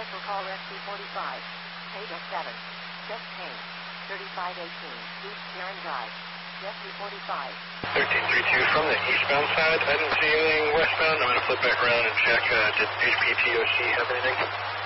for call SC45. Paid at 7. Check Kane. 3518. East Karen Drive. SC45. 1332 from the eastbound side. I didn't see anything westbound. I'm going to flip back around and check. Did HPTOC have anything?